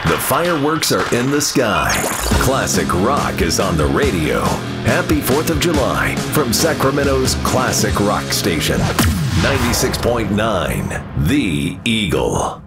The fireworks are in the sky. Classic rock is on the radio. Happy 4th of July from Sacramento's classic rock station. 96.9, The Eagle.